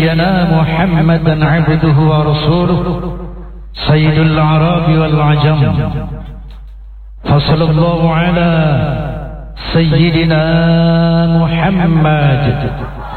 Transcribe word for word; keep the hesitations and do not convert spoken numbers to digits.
نبينا محمدا عبده ورسوله سيد الأعراب والعجم فصلى الله على سيدنا محمد